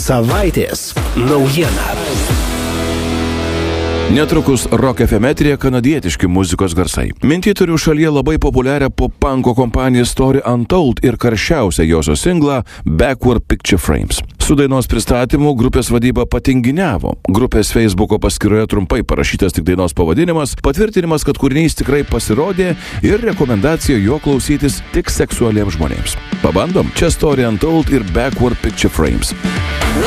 Savaitės naujiena. Netrukus Rock FM eteryje kanadietiški muzikos garsai. Minty turiu šalyje labai populiarią pop-punko kompaniją Story Untold ir karščiausią josios singlą Backward Picture Frames. Su dainos pristatymu grupės vadyba patinginiavo. Grupės Facebooko paskyroje trumpai parašytas tik dainos pavadinimas, patvirtinimas, kad kūrinys tikrai pasirodė ir rekomendacija jo klausytis tik seksualiems žmonėms. Pabandom, čia Story Untold ir Backward Picture Frames.